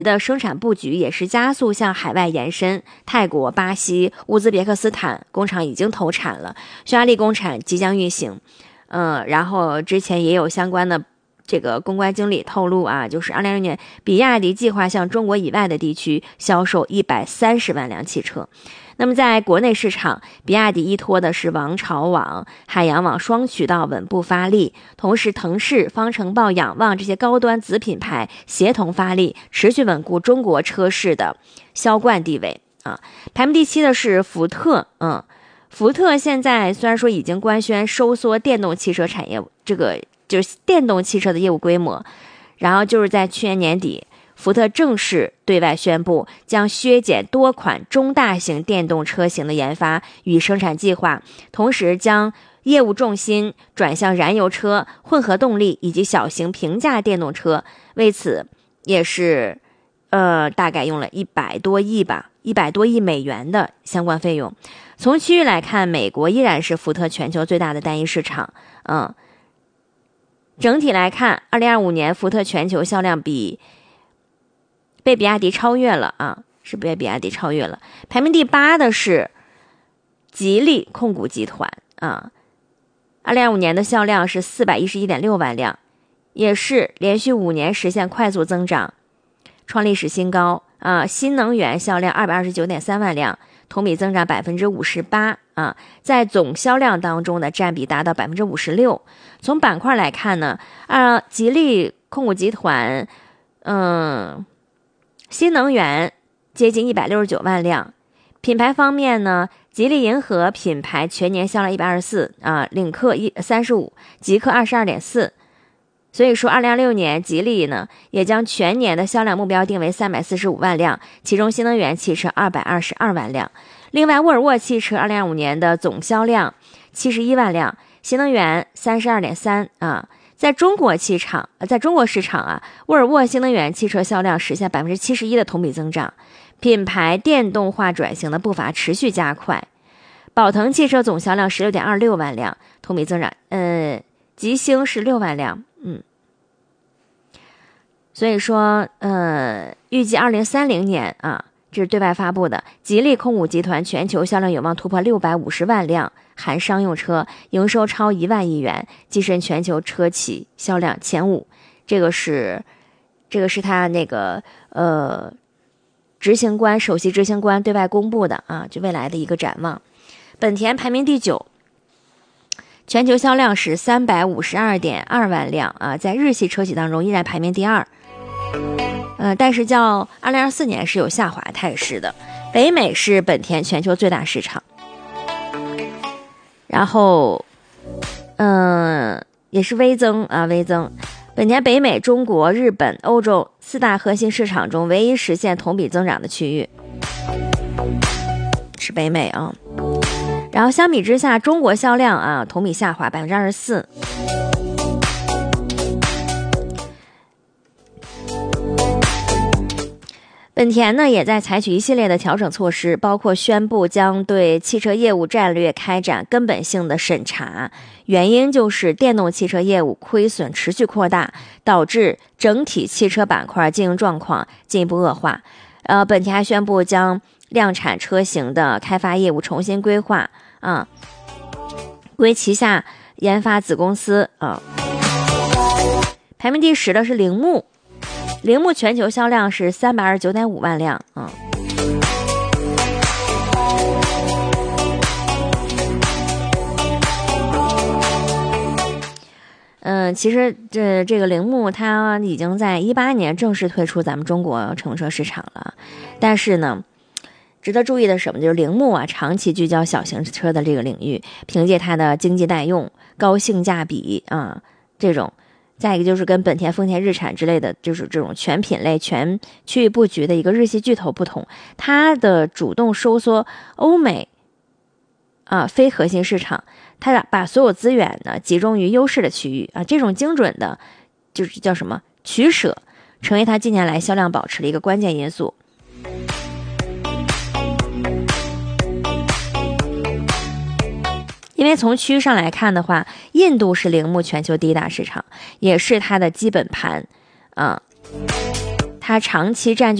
的生产布局也是加速向海外延伸，泰国、巴西、乌兹别克斯坦工厂已经投产了，匈牙利工厂即将运行。然后之前也有相关的这个公关经理透露啊，就是2026年，比亚迪计划向中国以外的地区销售130万辆汽车。那么在国内市场，比亚迪依托的是王朝网、海洋网双渠道稳步发力，同时腾势、方程豹、仰望这些高端子品牌协同发力，持续稳固中国车市的销冠地位啊。排名第7的是福特，福特现在虽然说已经官宣收缩电动汽车产业，这个就是电动汽车的业务规模，然后就是在去年年底，福特正式对外宣布将削减多款中大型电动车型的研发与生产计划，同时将业务重心转向燃油车、混合动力以及小型平价电动车。为此，也是大概用了100多亿美元的相关费用。从区域来看，美国依然是福特全球最大的单一市场。整体来看，2025年福特全球销量被比亚迪超越了啊，是被比亚迪超越了。排名第8的是吉利控股集团啊，2025年的销量是411.6万辆，也是连续5年实现快速增长，创历史新高啊。新能源销量229.3万辆，同比增长58%啊，在总销量当中的占比达到56%。从板块来看呢，吉利控股集团，新能源接近169万辆。品牌方面呢，吉利银河品牌全年销量124啊，领克35，极氪22.4。所以说2026年吉利呢也将全年的销量目标定为345万辆，其中新能源汽车222万辆。另外沃尔沃汽车2025年的总销量71万辆，新能源32.3啊。在中国市场啊，沃尔沃新能源汽车销量实现71%的同比增长，品牌电动化转型的步伐持续加快。宝腾汽车总销量16.26万辆，同比增长，吉星是6万辆，所以说，预计2030年啊，这是对外发布的，吉利控股集团全球销量有望突破650万辆，含商用车，营收超1万亿元，跻身全球车企销量前5。这个是他那个首席执行官对外公布的啊，就未来的一个展望。本田排名第9。全球销量是352.2万辆啊，在日系车企当中依然排名第2。但是较2024年是有下滑态势的。北美是本田全球最大市场，然后也是微增。本田北美、中国、日本、欧洲4大核心市场中唯一实现同比增长的区域是北美啊。然后相比之下，中国销量啊同比下滑24%。本田呢也在采取一系列的调整措施，包括宣布将对汽车业务战略开展根本性的审查，原因就是电动汽车业务亏损持续扩大，导致整体汽车板块经营状况进一步恶化。本田还宣布将量产车型的开发业务重新规划啊，归旗下研发子公司啊。排名第10的是铃木，铃木全球销量是329.5万辆啊。其实这个铃木它已经在18年正式退出咱们中国乘用车市场了，但是呢，值得注意的是什么？就是铃木啊，长期聚焦小型车的这个领域，凭借它的经济耐用、高性价比啊，这种，再一个就是跟本田、丰田、日产之类的，就是这种全品类、全区域布局的一个日系巨头不同，它的主动收缩欧美啊非核心市场，它把所有资源呢集中于优势的区域啊，这种精准的，就是叫什么取舍，成为它近年来销量保持的一个关键因素。因为从区域上来看的话，印度是铃木全球第1大市场，也是它的基本盘啊。 它长期占据